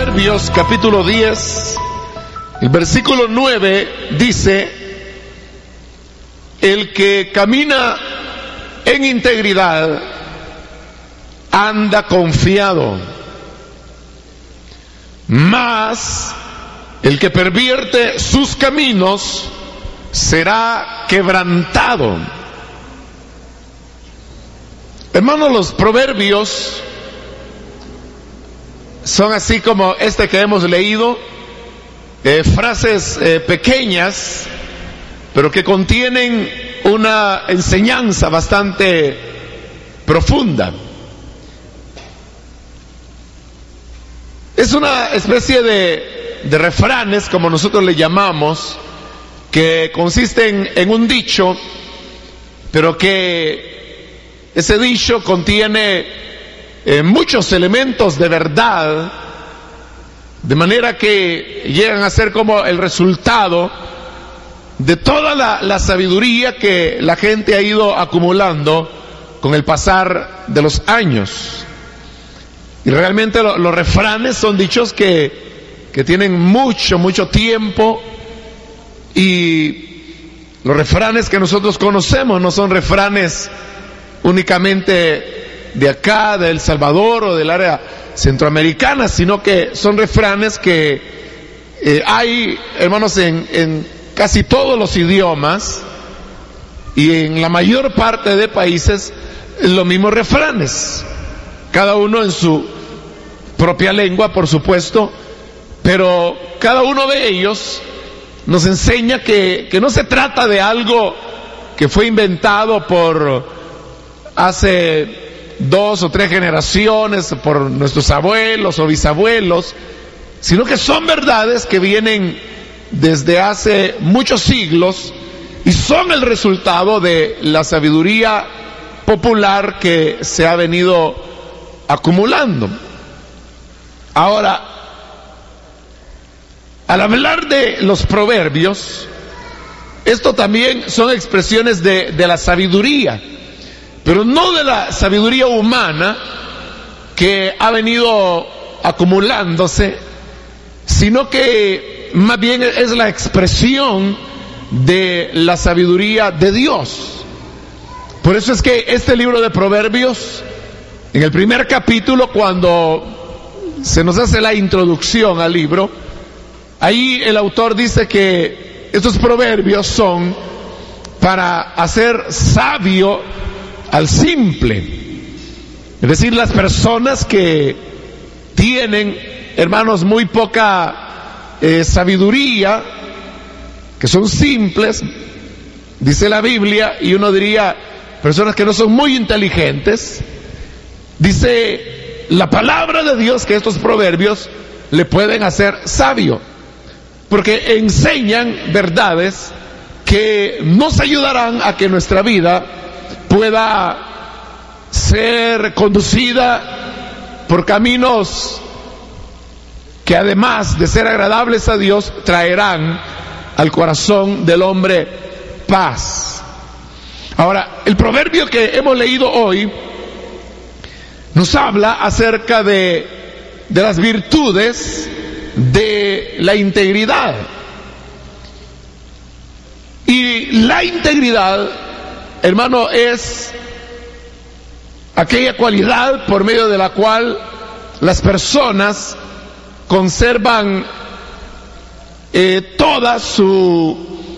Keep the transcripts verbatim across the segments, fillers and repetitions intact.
Proverbios capítulo diez, el versículo nueve dice: el que camina en integridad anda confiado, mas el que pervierte sus caminos será quebrantado. Hermanos, los proverbios son así como este que hemos leído, eh, frases eh, pequeñas, pero que contienen una enseñanza bastante profunda. Es una especie de, de refranes, como nosotros le llamamos, que consisten en un dicho, pero que ese dicho contiene eh, muchos elementos de verdad, de manera que llegan a ser como el resultado de toda la, la sabiduría que la gente ha ido acumulando con el pasar de los años. Y realmente lo, los refranes son dichos que, que tienen mucho, mucho tiempo, y los refranes que nosotros conocemos no son refranes únicamente de acá, de El Salvador o del área centroamericana, sino que son refranes que eh, hay, hermanos, en, en casi todos los idiomas y en la mayor parte de países los mismos refranes, cada uno en su propia lengua, por supuesto, pero cada uno de ellos nos enseña que, que no se trata de algo que fue inventado por hace dos o tres generaciones, por nuestros abuelos o bisabuelos, sino que son verdades que vienen desde hace muchos siglos y son el resultado de la sabiduría popular que se ha venido acumulando. Ahora, al hablar de los proverbios, esto también son expresiones de, de la sabiduría, pero no de la sabiduría humana que ha venido acumulándose, sino que más bien es la expresión de la sabiduría de Dios. Por eso es que este libro de Proverbios, en el primer capítulo, cuando se nos hace la introducción al libro, ahí el autor dice que estos proverbios son para hacer sabio al simple, es decir, las personas que tienen, hermanos, muy poca eh, sabiduría, que son simples, dice la Biblia, y uno diría personas que no son muy inteligentes. Dice la palabra de Dios que estos proverbios le pueden hacer sabio, porque enseñan verdades que nos ayudarán a que nuestra vida pueda ser conducida por caminos que, además de ser agradables a Dios, traerán al corazón del hombre paz. Ahora, el proverbio que hemos leído hoy nos habla acerca de, de las virtudes de la integridad. Y la integridad, hermano, es aquella cualidad por medio de la cual las personas conservan eh, todas su,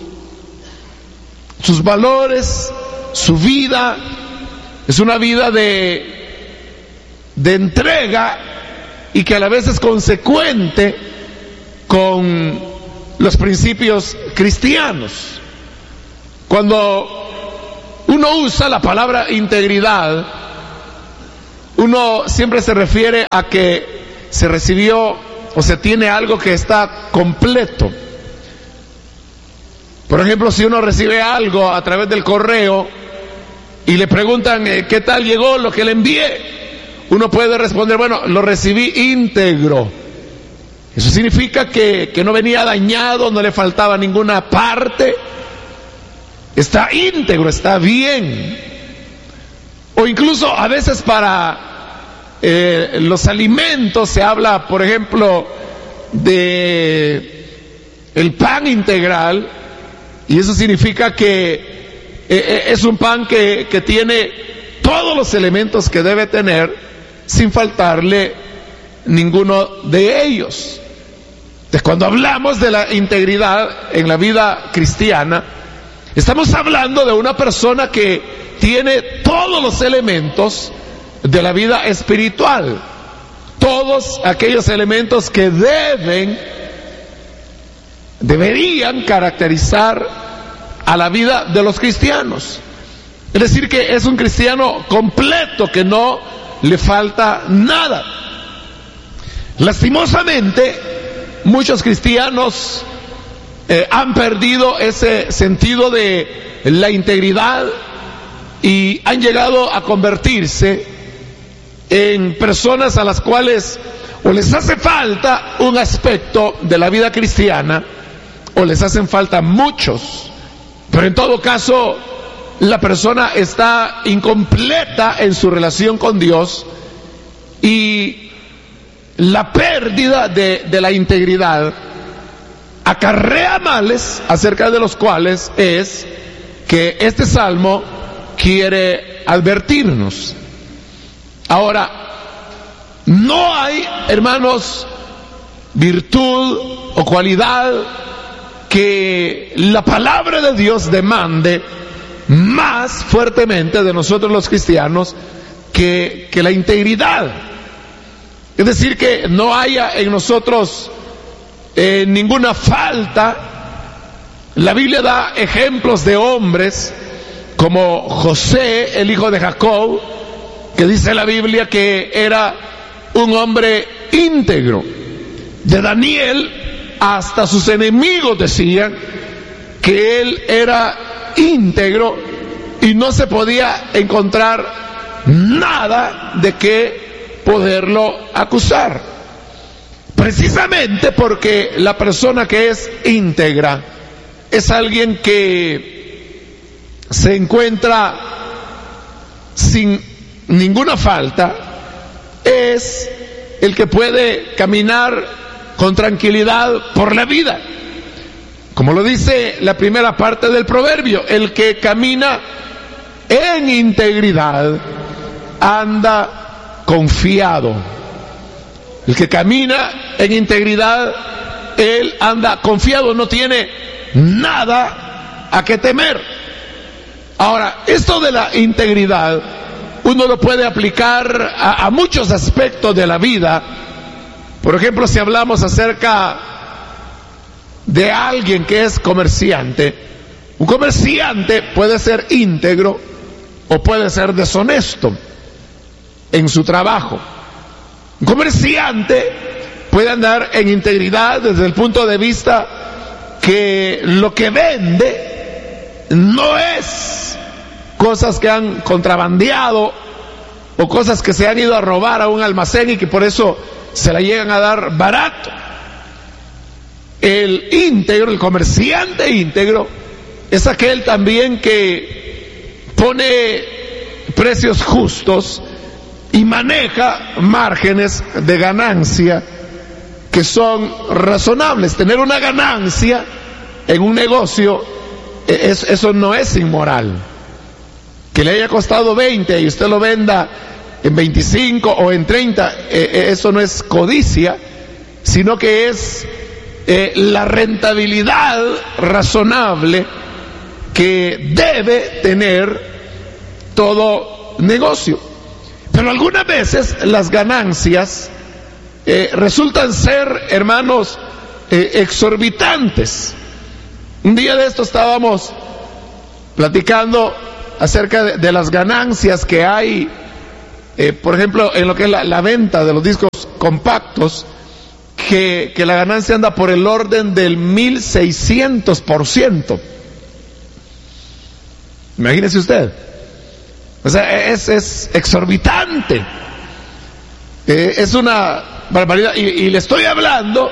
sus valores, su vida. Es una vida de, de entrega y que a la vez es consecuente con los principios cristianos. Cuando uno usa la palabra integridad, uno siempre se refiere a que se recibió o se tiene algo que está completo. Por ejemplo, si uno recibe algo a través del correo y le preguntan eh, ¿qué tal llegó lo que le envié? Uno puede responder, bueno, lo recibí íntegro. Eso significa que, que no venía dañado, no le faltaba ninguna parte. Está íntegro, está bien. O incluso a veces para eh, los alimentos, se habla, por ejemplo, de el pan integral, y eso significa que eh, es un pan que, que tiene todos los elementos que debe tener sin faltarle ninguno de ellos. Entonces, cuando hablamos de la integridad en la vida cristiana, estamos hablando de una persona que tiene todos los elementos de la vida espiritual, todos aquellos elementos que deben, deberían caracterizar a la vida de los cristianos. Es decir, que es un cristiano completo, que no le falta nada. Lastimosamente, muchos cristianos eh, han perdido ese sentido de la integridad y han llegado a convertirse en personas a las cuales o les hace falta un aspecto de la vida cristiana o les hacen falta muchos, pero en todo caso la persona está incompleta en su relación con Dios, y la pérdida de, de la integridad acarrea males, acerca de los cuales es que este salmo quiere advertirnos. Ahora, no hay, hermanos, virtud o cualidad que la palabra de Dios demande más fuertemente de nosotros los cristianos que, que la integridad. Es decir, que no haya en nosotros eh, ninguna falta. La Biblia da ejemplos de hombres como José, el hijo de Jacob, que dice la Biblia que era un hombre íntegro. De Daniel, hasta sus enemigos decían que él era íntegro y no se podía encontrar nada de qué poderlo acusar. Precisamente porque la persona que es íntegra es alguien que se encuentra sin ninguna falta, es el que puede caminar con tranquilidad por la vida. Como lo dice la primera parte del proverbio, el que camina en integridad anda confiado. El que camina en integridad, él anda confiado, no tiene nada a que temer. Ahora, esto de la integridad uno lo puede aplicar a, a muchos aspectos de la vida. Por ejemplo, si hablamos acerca de alguien que es comerciante, un comerciante puede ser íntegro o puede ser deshonesto en su trabajo. Un comerciante puede andar en integridad desde el punto de vista que lo que vende no es cosas que han contrabandeado o cosas que se han ido a robar a un almacén y que por eso se la llegan a dar barato. El íntegro, el comerciante íntegro, es aquel también que pone precios justos y maneja márgenes de ganancia que son razonables. Tener una ganancia en un negocio, es, eso no es inmoral. Que le haya costado veinte y usted lo venda en veinticinco o en treinta, eh, eso no es codicia, sino que es eh, la rentabilidad razonable que debe tener todo negocio. Pero algunas veces las ganancias eh, resultan ser, hermanos, eh, exorbitantes. Un día de esto estábamos platicando acerca de, de las ganancias que hay, eh, por ejemplo, en lo que es la, la venta de los discos compactos, que, que la ganancia anda por el orden del mil seiscientos por ciento. Imagínese usted. O sea, es, es exorbitante. Eh, es una barbaridad. Y, y le estoy hablando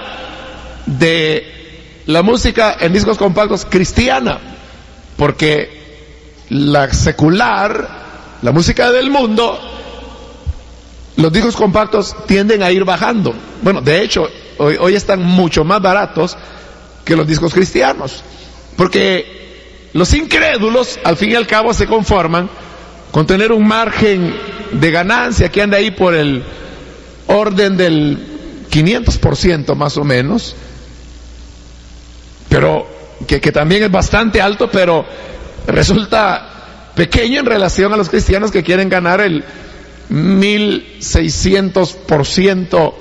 de la música en discos compactos cristiana, porque la secular, la música del mundo, los discos compactos tienden a ir bajando. Bueno, de hecho, hoy, hoy están mucho más baratos que los discos cristianos, porque los incrédulos al fin y al cabo se conforman con tener un margen de ganancia que anda ahí por el orden del quinientos por ciento más o menos, pero que, que también es bastante alto, pero resulta pequeño en relación a los cristianos que quieren ganar el mil seiscientos por ciento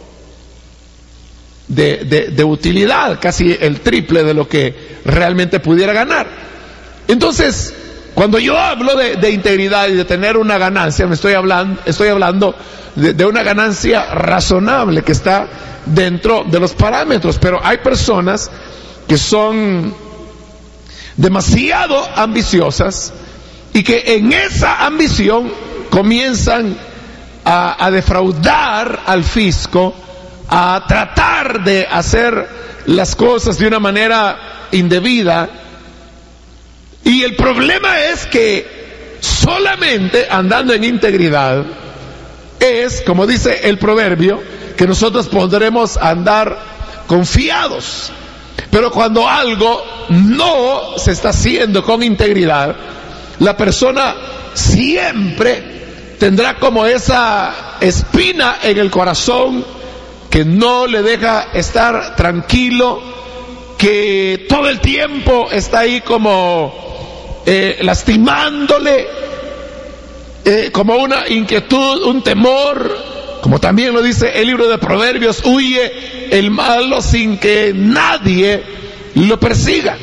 de, de, de utilidad, casi el triple de lo que realmente pudiera ganar. Entonces, cuando yo hablo de, de integridad y de tener una ganancia, me estoy hablando, estoy hablando de, de una ganancia razonable que está dentro de los parámetros, pero hay personas que son demasiado ambiciosas y que en esa ambición comienzan a, a defraudar al fisco, a tratar de hacer las cosas de una manera indebida. Y el problema es que solamente andando en integridad es, como dice el proverbio, que nosotros podremos andar confiados. Pero cuando algo no se está haciendo con integridad, la persona siempre tendrá como esa espina en el corazón que no le deja estar tranquilo, que todo el tiempo está ahí como eh, lastimándole, eh, como una inquietud, un temor, como también lo dice el libro de Proverbios: huye el malo sin que nadie lo persiga.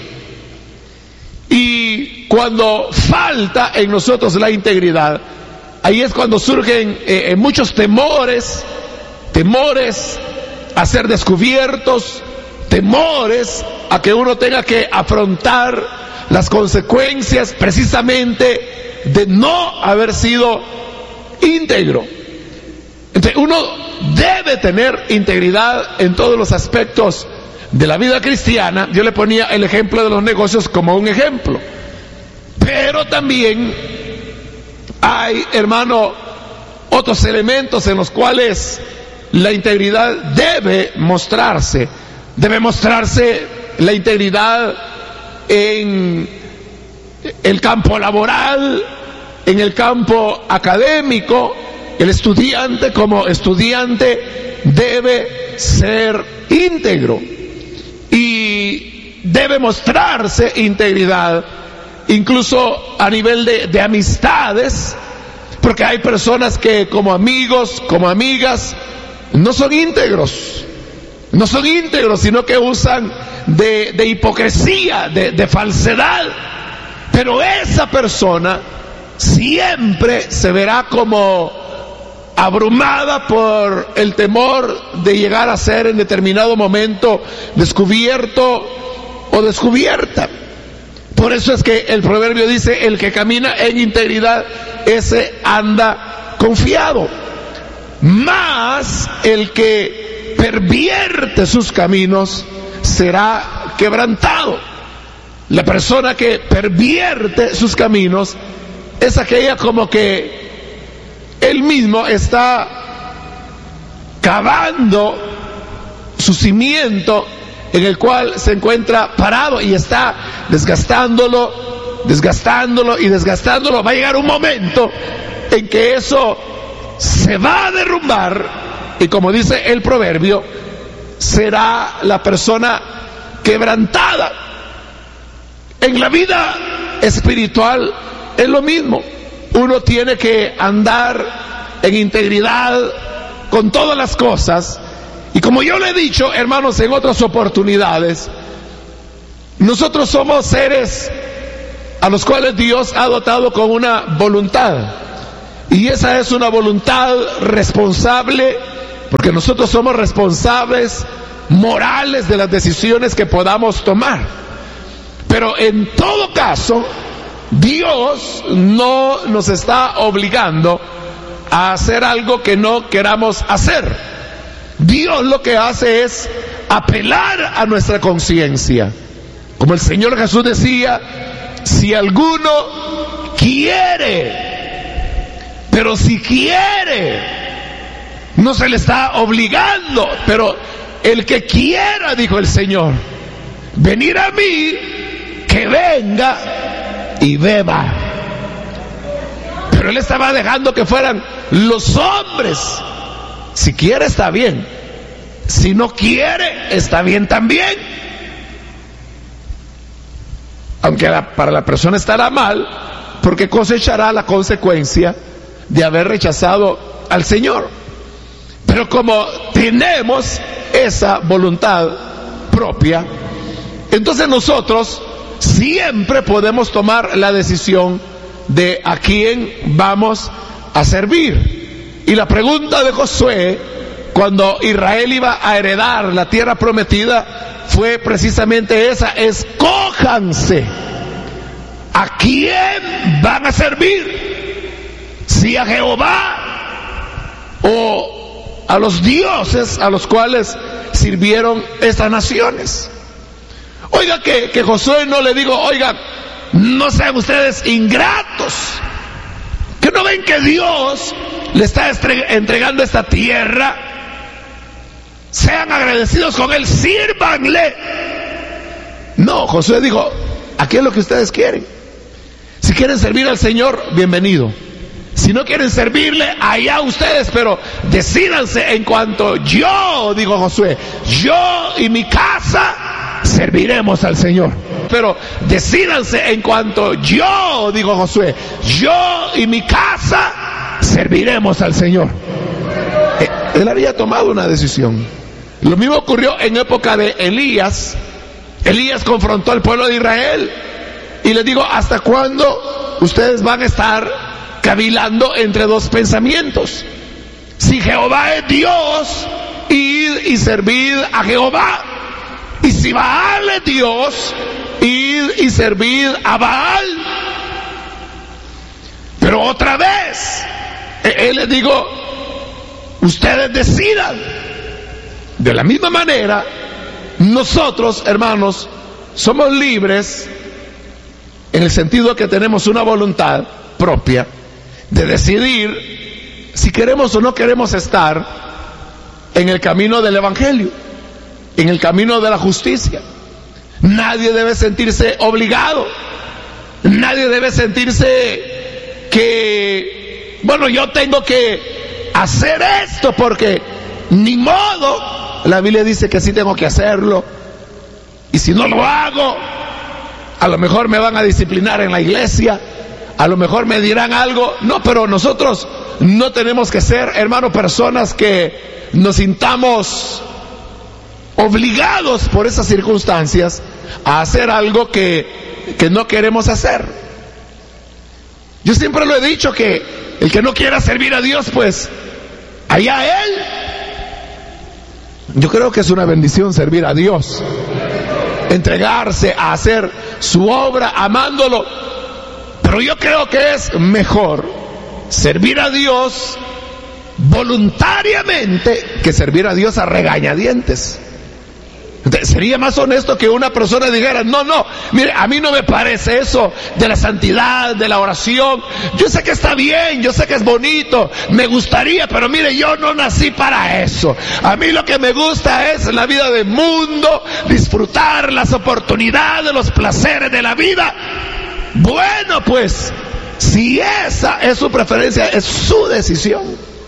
Y cuando falta en nosotros la integridad, ahí es cuando surgen eh, muchos temores, temores a ser descubiertos, temores a que uno tenga que afrontar las consecuencias precisamente de no haber sido íntegro. Entonces, uno debe tener integridad en todos los aspectos de la vida cristiana. Yo le ponía el ejemplo de los negocios como un ejemplo, pero también hay, hermano, otros elementos en los cuales la integridad debe mostrarse. Debe mostrarse la integridad en el campo laboral, en el campo académico. El estudiante como estudiante debe ser íntegro y debe mostrarse integridad incluso a nivel de, de amistades, porque hay personas que como amigos, como amigas, no son íntegros, no son íntegros, sino que usan de, de hipocresía, de, de falsedad, pero esa persona siempre se verá como abrumada por el temor de llegar a ser en determinado momento descubierto o descubierta. Por eso es que el proverbio dice: el que camina en integridad, ese anda confiado. Mas el que pervierte sus caminos será quebrantado. La persona que pervierte sus caminos es aquella como que él mismo está cavando su cimiento en el cual se encuentra parado y está desgastándolo, desgastándolo y desgastándolo. Va a llegar un momento en que eso se va a derrumbar y, como dice el proverbio, será la persona quebrantada. En la vida espiritual es lo mismo. Uno tiene que andar en integridad con todas las cosas. Y como yo le he dicho, hermanos, en otras oportunidades, nosotros somos seres a los cuales Dios ha dotado con una voluntad. Y esa es una voluntad responsable, porque nosotros somos responsables morales de las decisiones que podamos tomar. Pero en todo caso, Dios no nos está obligando a hacer algo que no queramos hacer. Dios lo que hace es apelar a nuestra conciencia. Como el Señor Jesús decía: si alguno quiere, pero si quiere no se le está obligando, pero el que quiera, dijo el Señor, venir a mí, que venga y beba. Pero él estaba dejando que fueran los hombres. Si quiere está bien, si no quiere está bien también. Aunque la, para la persona estará mal, porque cosechará la consecuencia de haber rechazado al Señor. Pero como tenemos esa voluntad propia, entonces nosotros siempre podemos tomar la decisión de a quién vamos a servir. Y la pregunta de Josué, cuando Israel iba a heredar la tierra prometida, fue precisamente esa: escójanse, ¿a quién van a servir? Si a Jehová o a los dioses a los cuales sirvieron estas naciones. Oiga que, que Josué no le digo, oiga, no sean ustedes ingratos, que no ven que Dios le está entregando esta tierra, sean agradecidos con él, sírvanle. No, Josué dijo, aquí es lo que ustedes quieren. Si quieren servir al Señor, bienvenido. Si no quieren servirle, allá ustedes, pero decídanse en cuanto yo, dijo Josué, yo y mi casa serviremos al Señor. Pero decídanse en cuanto yo, dijo Josué, yo y mi casa serviremos al Señor. Él había tomado una decisión. Lo mismo ocurrió en época de Elías. Elías confrontó al pueblo de Israel y les digo, ¿hasta cuándo ustedes van a estar cavilando entre dos pensamientos? Si Jehová es Dios, id y servid a Jehová. Y si Baal es Dios, id y servid a Baal. Pero otra vez, él les digo, ustedes decidan. De la misma manera, nosotros, hermanos, somos libres en el sentido de que tenemos una voluntad propia de decidir si queremos o no queremos estar en el camino del Evangelio, en el camino de la justicia. Nadie debe sentirse obligado, nadie debe sentirse que, bueno, yo tengo que hacer esto porque ni modo. La Biblia dice que sí tengo que hacerlo, y si no lo hago, a lo mejor me van a disciplinar en la iglesia, a lo mejor me dirán algo. No, pero nosotros no tenemos que ser, hermano, personas que nos sintamos obligados por esas circunstancias a hacer algo que, que no queremos hacer. Yo siempre lo he dicho, que el que no quiera servir a Dios, pues allá él. Yo creo que es una bendición servir a Dios, entregarse a hacer su obra amándolo, pero yo creo que es mejor servir a Dios voluntariamente que servir a Dios a regañadientes. Sería más honesto que una persona dijera, no, no, mire, a mí no me parece eso de la santidad, de la oración. Yo sé que está bien, yo sé que es bonito, me gustaría, pero mire, yo no nací para eso. A mí lo que me gusta es la vida del mundo, disfrutar las oportunidades, los placeres de la vida. Bueno, pues, si esa es su preferencia, es su decisión.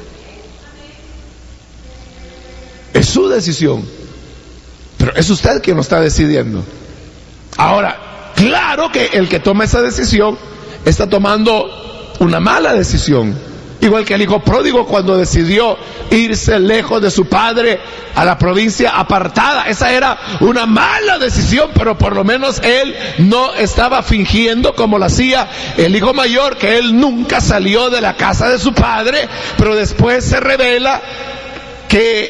Es su decisión. Pero es usted quien lo está decidiendo. Ahora, claro que el que toma esa decisión está tomando una mala decisión. Igual que el hijo pródigo cuando decidió irse lejos de su padre a la provincia apartada. Esa era una mala decisión, pero por lo menos él no estaba fingiendo como lo hacía el hijo mayor, que él nunca salió de la casa de su padre, pero después se revela que